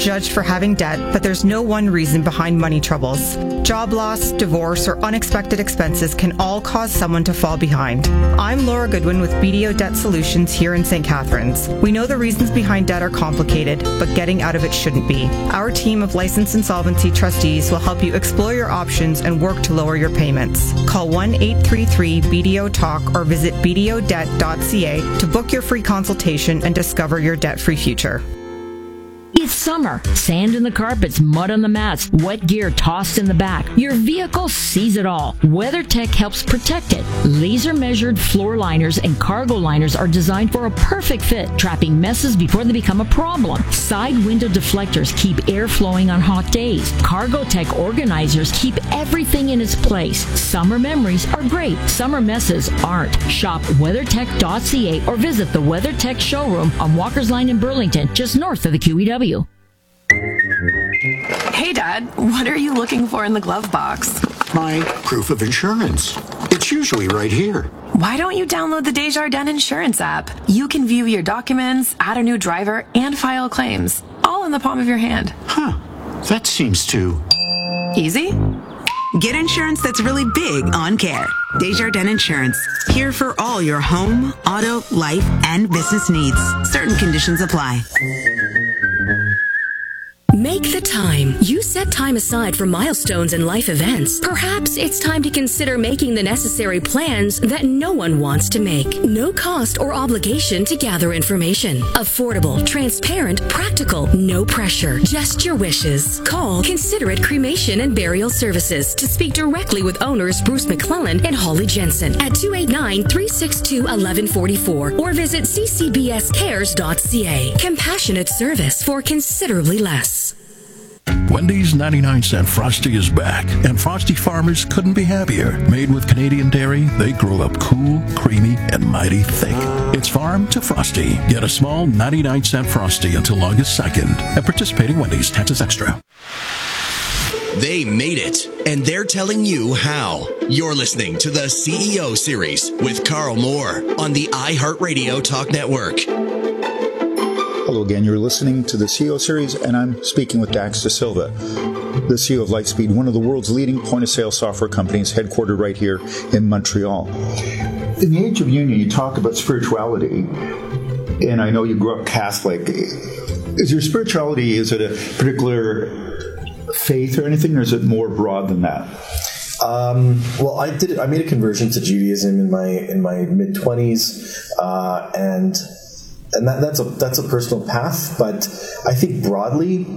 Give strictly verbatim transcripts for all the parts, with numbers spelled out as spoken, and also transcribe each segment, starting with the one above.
judged for having debt, but there's no one reason behind money troubles. Job loss, divorce, or unexpected expenses can all cause someone to fall behind. I'm Laura Goodwin with B D O Debt Solutions here in Saint Catharines. We know the reasons behind debt are complicated, but getting out of it shouldn't be. Our team of licensed insolvency trustees will help you explore your options and work to lower your payments. Call one eight three three B D O talk or visit b d o debt dot c a to book your free consultation and discover your debt-free future. It's summer. Sand in the carpets, mud on the mats, wet gear tossed in the back. Your vehicle sees it all. WeatherTech helps protect it. Laser-measured floor liners and cargo liners are designed for a perfect fit, trapping messes before they become a problem. Side window deflectors keep air flowing on hot days. CargoTech organizers keep everything in its place. Summer memories are great. Summer messes aren't. Shop weather tech dot c a or visit the WeatherTech showroom on Walker's Line in Burlington, just north of the Q E W. Hey, Dad, what are you looking for in the glove box? My proof of insurance. It's usually right here. Why don't you download the Desjardins Insurance app? You can view your documents, add a new driver, and file claims, all in the palm of your hand. Huh. That seems too... easy? Get insurance that's really big on care. Desjardins Insurance. Here for all your home, auto, life, and business needs. Certain conditions apply. Make the time. You set time aside for milestones and life events. Perhaps it's time to consider making the necessary plans that no one wants to make. No cost or obligation to gather information. Affordable, transparent, practical, no pressure. Just your wishes. Call Considerate Cremation and Burial Services to speak directly with owners Bruce McClellan and Holly Jensen at two eight nine, three six two, one one four four or visit c c b s cares dot c a. Compassionate service for considerably less. Wendy's ninety-nine cent Frosty is back, and Frosty farmers couldn't be happier. Made with Canadian dairy, they grow up cool, creamy, and mighty thick. It's farm to Frosty. Get a small ninety-nine cent Frosty until August second at participating Wendy's, taxes extra. They made it, and they're telling you how. You're listening to the C E O Series with Carl Moore on the iHeartRadio Talk Network. Hello again, you're listening to the C E O Series, and I'm speaking with Dax Da Silva, the C E O of Lightspeed, one of the world's leading point-of-sale software companies headquartered right here in Montreal. In the Age of Union, you talk about spirituality, and I know you grew up Catholic. Is your spirituality, is it a particular faith or anything, or is it more broad than that? Um, well, I did. I made a conversion to Judaism in my in my mid twenties, uh, and. And that, that's a that's a personal path, but I think broadly,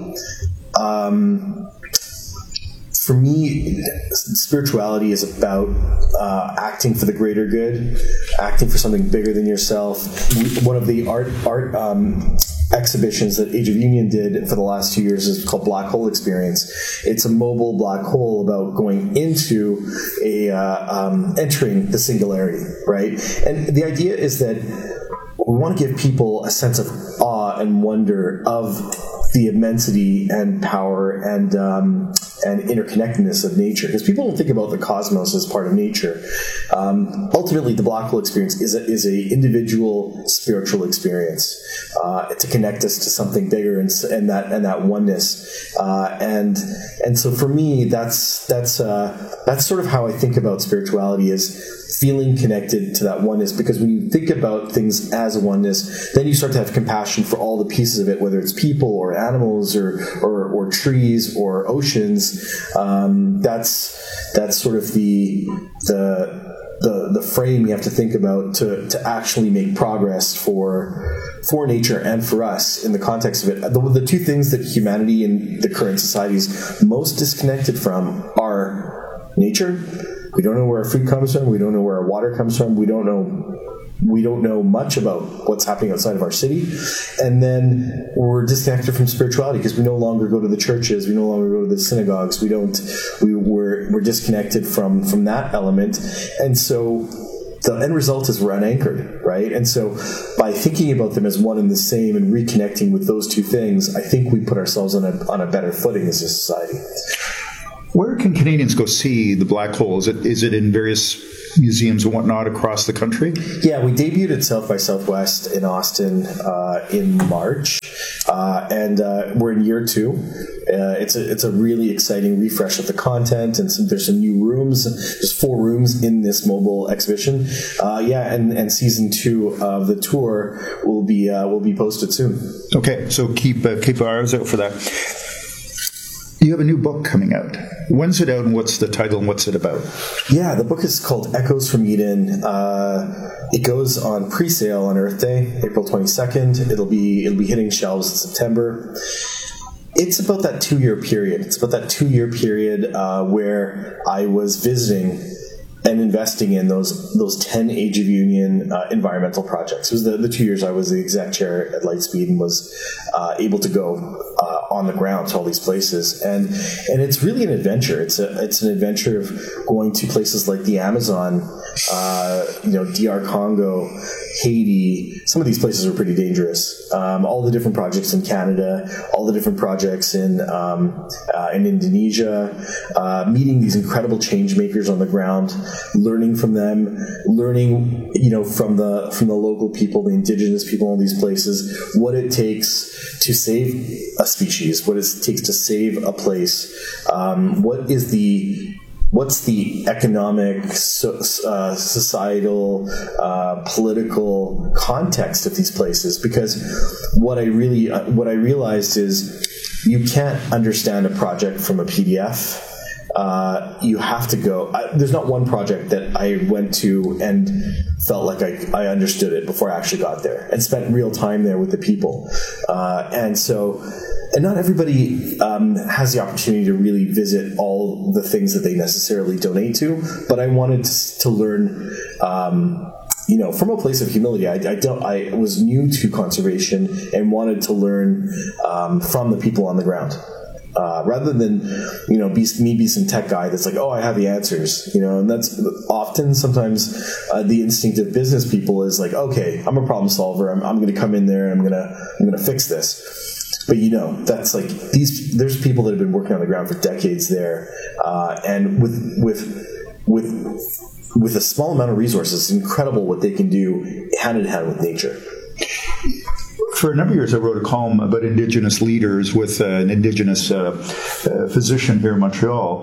um, for me, spirituality is about uh, acting for the greater good, acting for something bigger than yourself. One of the art art um, exhibitions that Age of Union did for the last two years is called Black Hole Experience. It's a mobile black hole about going into a uh, um, entering the singularity, right? And the idea is that we want to give people a sense of awe and wonder of the immensity and power and um, and interconnectedness of nature, because people don't think about the cosmos as part of nature. Um, ultimately, the black hole experience is a, is a individual spiritual experience uh, to connect us to something bigger and, and that and that oneness. Uh, and and so for me, that's that's uh, that's sort of how I think about spirituality, is feeling connected to that oneness, because when you think about things as a oneness, then you start to have compassion for all the pieces of it, whether it's people or animals or or, or trees or oceans. Um, that's that's sort of the the the the frame you have to think about to to actually make progress for for nature and for us in the context of it. The, the two things that humanity in the current society is most disconnected from are nature. We don't know where our food comes from. We don't know where our water comes from. We don't know we don't know much about what's happening outside of our city. And then we're disconnected from spirituality because we no longer go to the churches. We no longer go to the synagogues. We don't, we, we're, we're disconnected from, from that element. And so the end result is we're unanchored, right? And so by thinking about them as one and the same and reconnecting with those two things, I think we put ourselves on a, on a better footing as a society. Where can Canadians go see the black hole? Is it is it in various museums and whatnot across the country? Yeah, we debuted at South by Southwest in Austin uh, in March, uh, and uh, we're in year two. Uh, it's a it's a really exciting refresh of the content, and some, there's some new rooms. There's four rooms in this mobile exhibition. Uh, yeah, and, and season two of the tour will be uh, will be posted soon. Okay, so keep uh, keep our eyes out for that. You have a new book coming out. When's it out, and what's the title, and what's it about? Yeah, the book is called Echoes from Eden. Uh, it goes on pre-sale on Earth Day, April twenty-second. It'll be it'll be hitting shelves in September. It's about that two-year period. It's about that two-year period uh, where I was visiting and investing in those those ten Age of Union uh, environmental projects. It was the, the two years I was the exec chair at Lightspeed and was uh, able to go uh, on the ground to all these places. And and it's really an adventure. It's a it's an adventure of going to places like the Amazon, uh, you know, D R Congo, Haiti. Some of these places are pretty dangerous. Um, all the different projects in Canada, all the different projects in um, uh, in Indonesia, uh, meeting these incredible change makers on the ground, learning from them, learning, you know, from the from the local people, the indigenous people in these places, what it takes to save a species, what it takes to save a place, um, what is the What's the economic, so, uh, societal, uh, political context of these places? Because what I really, uh, what I realized is you can't understand a project from a P D F. Uh, you have to go. I, there's not one project that I went to and felt like I, I understood it before I actually got there and spent real time there with the people. Uh, and so, and not everybody um, has the opportunity to really visit all the things that they necessarily donate to. But I wanted to, to learn. Um, You know, from a place of humility. I, I don't. I was new to conservation and wanted to learn um, from the people on the ground. Uh, rather than, you know, be, me be some tech guy that's like, oh, I have the answers, you know, and that's often sometimes uh, the instinct of business people is like, okay, I'm a problem solver. I'm, I'm going to come in there and I'm going to, I'm going to fix this. But you know, that's like these, there's people that have been working on the ground for decades there. Uh, and with, with, with, with a small amount of resources, it's incredible what they can do hand in hand with nature. For a number of years, I wrote a column about Indigenous leaders with uh, an Indigenous uh, uh, physician here in Montreal.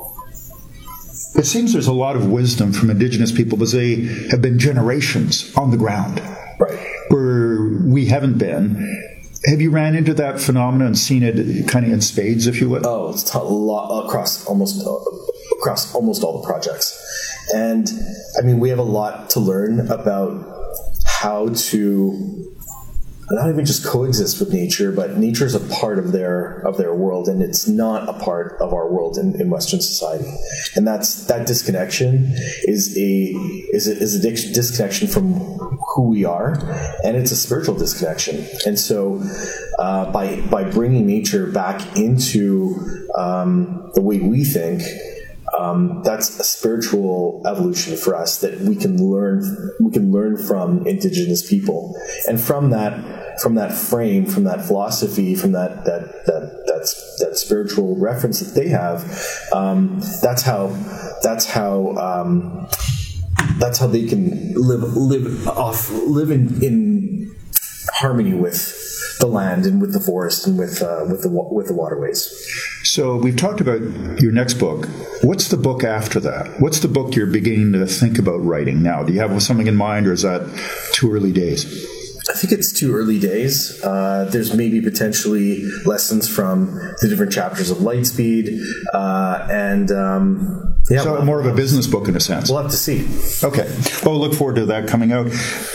It seems there's a lot of wisdom from Indigenous people because they have been generations on the ground, right, where we haven't been. Have you ran into that phenomenon and seen it kind of in spades, if you would? Oh, it's a lot across almost uh, across almost all the projects, and I mean, we have a lot to learn about how to not even just coexist with nature, but nature is a part of their of their world, and it's not a part of our world in, in Western society. And that's that disconnection is a is a, is a disconnection from who we are, and it's a spiritual disconnection. And so, uh, by by bringing nature back into um, the way we think. Um, that's a spiritual evolution for us that we can learn. We can learn from Indigenous people, and from that, from that frame, from that philosophy, from that that that that's that spiritual reference that they have. Um, that's how. That's how. Um, that's how they can live live off live in, in harmony with the land and with the forest and with uh, with the with the waterways. So we've talked about your next book. What's the book after that? What's the book you're beginning to think about writing now? Do you have something in mind, or is that too early days? I think it's too early days. Uh, there's maybe potentially lessons from the different chapters of Lightspeed, uh, and um, yeah, so we'll more of a business book in a sense. We'll have to see. Okay. Well, we'll look forward to that coming out.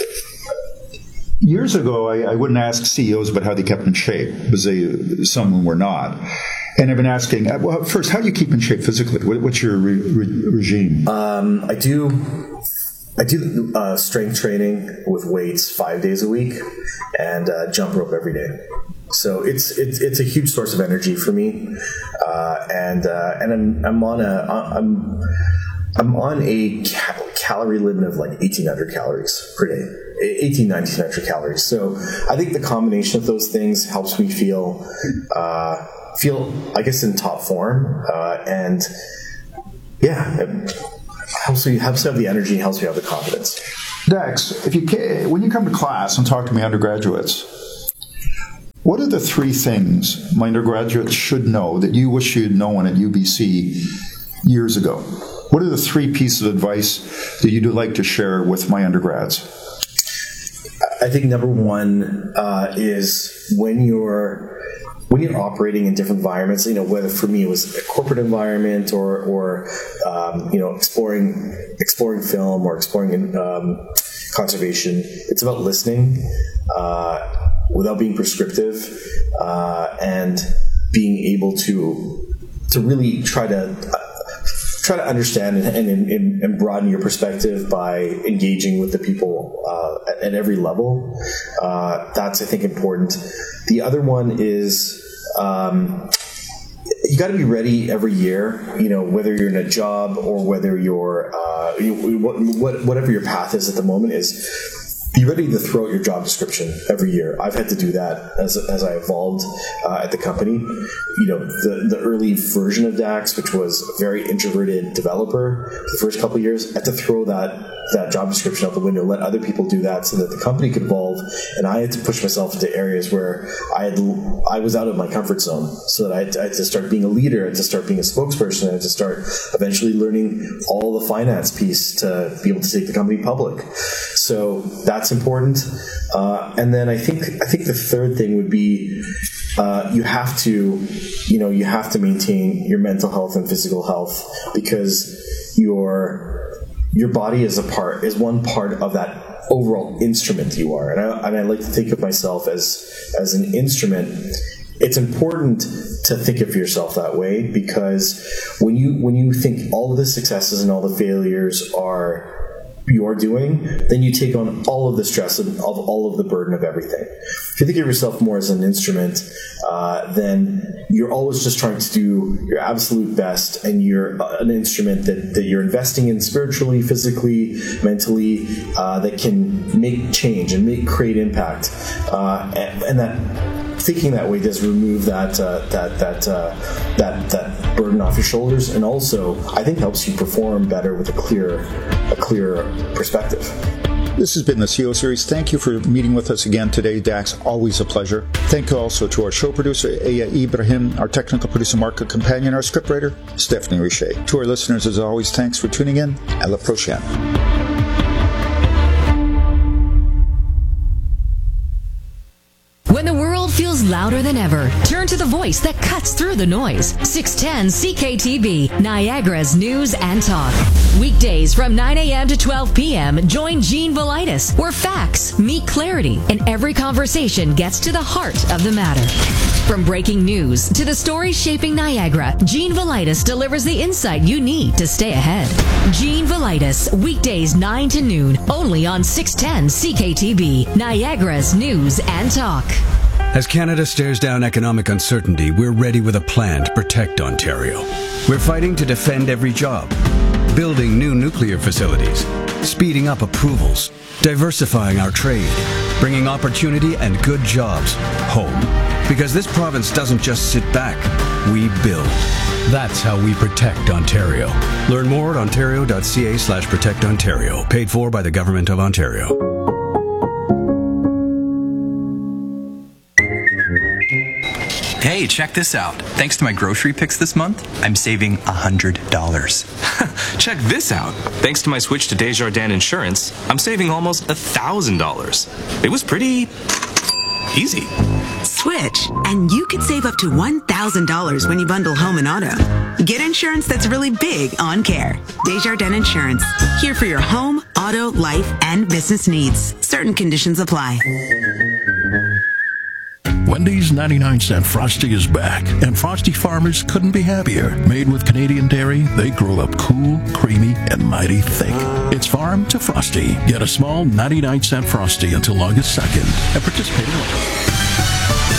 Years ago, I, I wouldn't ask C E Os about how they kept in shape, because they, some were not. And I've been asking, well, first, how do you keep in shape physically? What, what's your re- re- regime? Um, I do I do uh, strength training with weights five days a week and uh, jump rope every day. So it's it's it's a huge source of energy for me, uh, and uh, and I'm I'm on a I'm I'm on a cal- calorie limit of like eighteen hundred calories per day. eighteen, nineteen hundred calories. So I think the combination of those things helps me feel, uh, feel, I guess, in top form. Uh, and yeah. helps me helps me have the energy, helps me have the confidence. Dax, if you can, when you come to class and talk to my undergraduates, what are the three things my undergraduates should know that you wish you'd known at U B C years ago? What are the three pieces of advice that you'd like to share with my undergrads? I think number one uh, is when you're when you're operating in different environments, you know, whether for me it was a corporate environment or, or um, you know, exploring exploring film or exploring um, conservation, it's about listening uh, without being prescriptive uh, and being able to to really try to uh, try to understand and, and, and broaden your perspective by engaging with the people uh, at, at every level. Uh, that's, I think, important. The other one is um, you got to be ready every year, you know, whether you're in a job or whether you're, uh, you, what, what, whatever your path is at the moment is, be ready to throw out your job description every year. I've had to do that as as I evolved uh, at the company. You know, the, the early version of Dax, which was a very introverted developer, the first couple of years, I had to throw that that job description out the window, let other people do that so that the company could evolve, and I had to push myself into areas where I had I was out of my comfort zone, so that I had, to, I had to start being a leader, I had to start being a spokesperson, I had to start eventually learning all the finance piece to be able to take the company public. So that's important. Uh, and then I think I think the third thing would be uh, you have to you know you have to maintain your mental health and physical health, because your your body is a part is one part of that overall instrument you are. And I, and I like to think of myself as as an instrument. It's important to think of yourself that way, because when you when you think all of the successes and all the failures are you're doing, then you take on all of the stress of, of all of the burden of everything. If you think of yourself more as an instrument, uh, then you're always just trying to do your absolute best, and you're an instrument that, that you're investing in spiritually, physically, mentally, uh, that can make change and make create impact. Uh, and, and that thinking that way does remove that uh, that that uh, that that burden off your shoulders, and also I think helps you perform better with a clear a clear perspective. This has been the C E O Series. Thank you for meeting with us again today, Dax. Always a pleasure. Thank you also to our show producer, Aya Ibrahim, our technical producer, Marco Companion, our scriptwriter, Stephanie Richer. To our listeners, as always, thanks for tuning in. À la prochaine. When the world feels louder than ever, turn to the voice that cuts through the noise. six ten C K T B, Niagara's News and Talk. Weekdays from nine a.m. to twelve p.m., join Gene Velitis, where facts meet clarity and every conversation gets to the heart of the matter. From breaking news to the stories shaping Niagara, Gene Velitis delivers the insight you need to stay ahead. Gene Velitis, weekdays nine to noon, only on six ten C K T B, Niagara's News and Talk. As Canada stares down economic uncertainty, we're ready with a plan to protect Ontario. We're fighting to defend every job, building new nuclear facilities, speeding up approvals, diversifying our trade, bringing opportunity and good jobs home. Because this province doesn't just sit back, we build. That's how we protect Ontario. Learn more at ontario.ca slash protect Ontario. Paid for by the Government of Ontario. Hey, check this out. Thanks to my grocery picks this month, I'm saving one hundred dollars. Check this out. Thanks to my switch to Desjardins Insurance, I'm saving almost one thousand dollars. It was pretty easy. Switch, and you could save up to one thousand dollars when you bundle home and auto. Get insurance that's really big on care. Desjardins Insurance, here for your home, auto, life, and business needs. Certain conditions apply. Wendy's ninety-nine cent Frosty is back, and Frosty farmers couldn't be happier. Made with Canadian dairy, they grow up cool, creamy, and mighty thick. It's farm to Frosty. Get a small ninety-nine cent Frosty until August second at participating.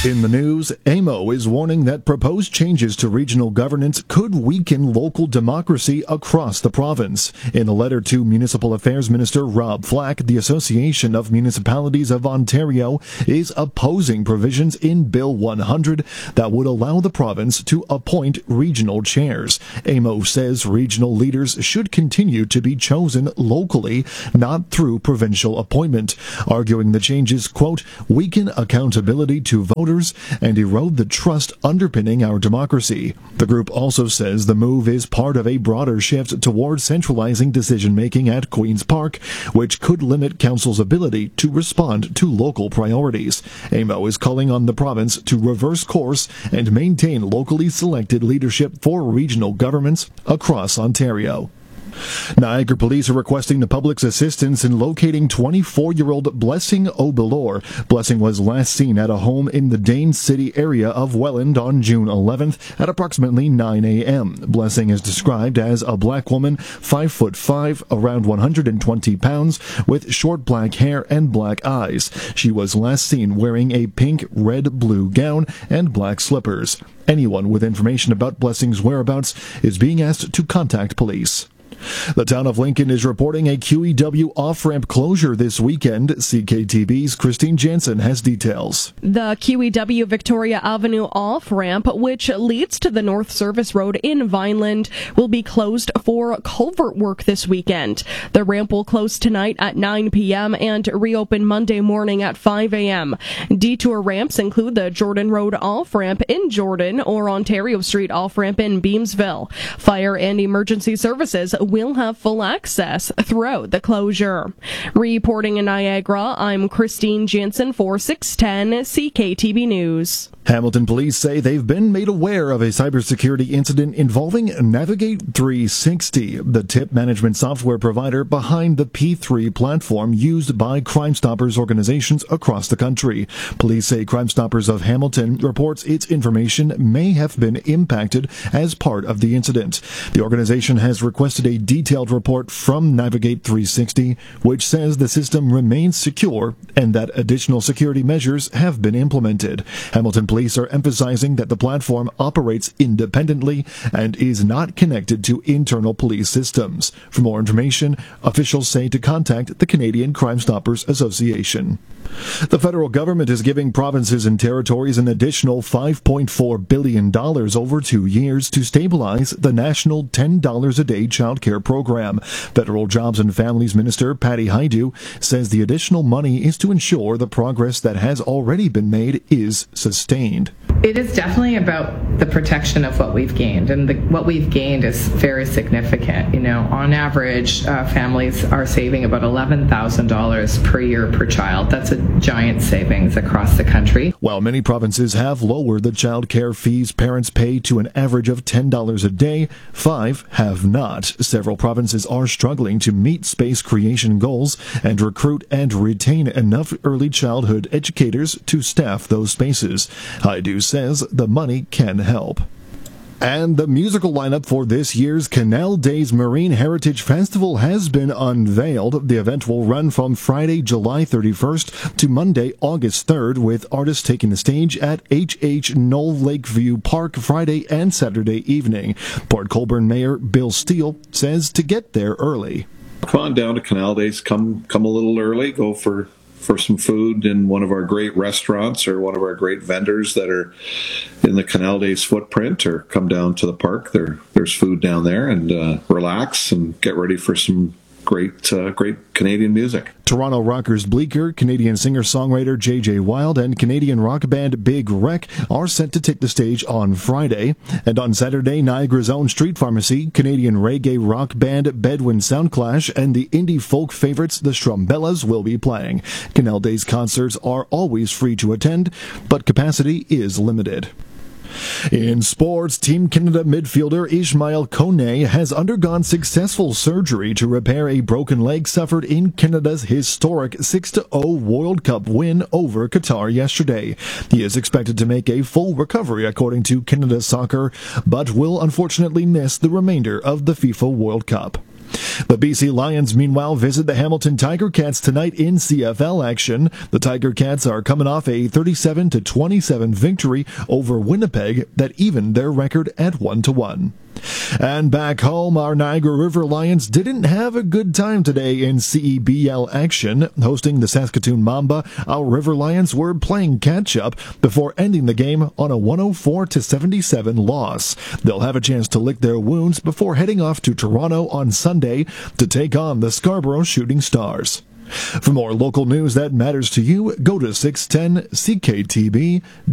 In the news, A M O is warning that proposed changes to regional governance could weaken local democracy across the province. In a letter to Municipal Affairs Minister Rob Flack, the Association of Municipalities of Ontario is opposing provisions in Bill one hundred that would allow the province to appoint regional chairs. A M O says regional leaders should continue to be chosen locally, not through provincial appointment, arguing the changes, quote, weaken accountability to voters and erode the trust underpinning our democracy. The group also says the move is part of a broader shift towards centralizing decision-making at Queen's Park, which could limit council's ability to respond to local priorities. A M O is calling on the province to reverse course and maintain locally selected leadership for regional governments across Ontario. Niagara Police are requesting the public's assistance in locating twenty-four-year-old Blessing Obilor. Blessing was last seen at a home in the Dane City area of Welland on June eleventh at approximately nine a.m. Blessing is described as a black woman, five foot five, around one hundred twenty pounds, with short black hair and black eyes. She was last seen wearing a pink, red, blue gown and black slippers. Anyone with information about Blessing's whereabouts is being asked to contact police. The town of Lincoln is reporting a Q E W off-ramp closure this weekend. C K T V's Christine Jansen has details. The Q E W Victoria Avenue off-ramp, which leads to the North Service Road in Vineland, will be closed for culvert work this weekend. The ramp will close tonight at nine p.m. and reopen Monday morning at five a.m. Detour ramps include the Jordan Road off-ramp in Jordan or Ontario Street off-ramp in Beamsville. Fire and emergency services will have full access throughout the closure. Reporting in Niagara, I'm Christine Jansen for six ten C K T V News. Hamilton police say they've been made aware of a cybersecurity incident involving Navigate three sixty, the tip management software provider behind the P three platform used by Crime Stoppers organizations across the country. Police say Crime Stoppers of Hamilton reports its information may have been impacted as part of the incident. The organization has requested a detailed report from Navigate three sixty, which says the system remains secure and that additional security measures have been implemented. Hamilton Police are emphasizing that the platform operates independently and is not connected to internal police systems. For more information, officials say to contact the Canadian Crime Stoppers Association. The federal government is giving provinces and territories an additional five point four billion dollars over two years to stabilize the national ten dollars a day child care program. Federal Jobs and Families Minister Patty Hajdu says the additional money is to ensure the progress that has already been made is sustained. It is definitely about the protection of what we've gained, and the, what we've gained is very significant. You know, on average, uh, families are saving about eleven thousand dollars per year per child. That's a giant savings across the country. While many provinces have lowered the child care fees parents pay to an average of ten dollars a day, five have not. Several provinces are struggling to meet space creation goals and recruit and retain enough early childhood educators to staff those spaces. Hajdu says the money can help. And the musical lineup for this year's Canal Days Marine Heritage Festival has been unveiled. The event will run from Friday, July thirty-first to Monday, August third, with artists taking the stage at H H Knoll Lakeview Park Friday and Saturday evening. Port Colborne Mayor Bill Steele says to get there early. Come on down to Canal Days. Come, come a little early. Go for for some food in one of our great restaurants or one of our great vendors that are in the Canal Days footprint, or come down to the park. There, there's food down there, and uh, relax and get ready for some great, uh, great Canadian music. Toronto rockers Bleecker, Canadian singer-songwriter J J Wild, and Canadian rock band Big Wreck are set to take the stage on Friday. And on Saturday, Niagara's own Street Pharmacy, Canadian reggae rock band Bedouin Soundclash, and the indie folk favorites the Strumbellas will be playing. Canal Days concerts are always free to attend, but capacity is limited. In sports, Team Canada midfielder Ishmael Kone has undergone successful surgery to repair a broken leg suffered in Canada's historic six to oh World Cup win over Qatar yesterday. He is expected to make a full recovery, according to Canada Soccer, but will unfortunately miss the remainder of the FIFA World Cup. The B C Lions, meanwhile, visit the Hamilton Tiger Cats tonight in C F L action. The Tiger Cats are coming off a thirty-seven to twenty-seven victory over Winnipeg that evened their record at one to one. And back home, our Niagara River Lions didn't have a good time today in C E B L action. Hosting the Saskatoon Mamba, our River Lions were playing catch-up before ending the game on a one oh four to seventy-seven loss. They'll have a chance to lick their wounds before heading off to Toronto on Sunday to take on the Scarborough Shooting Stars. For more local news that matters to you, go to six ten C K T B.